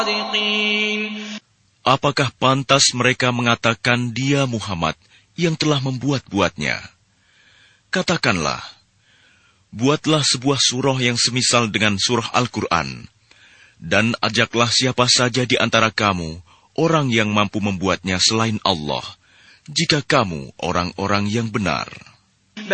Apakah pantas mereka mengatakan dia Muhammad yang telah membuat-buatnya? Katakanlah, buatlah sebuah surah yang semisal dengan surah Al-Quran, dan ajaklah siapa saja di antara kamu, orang yang mampu membuatnya selain Allah, jika kamu orang-orang yang benar.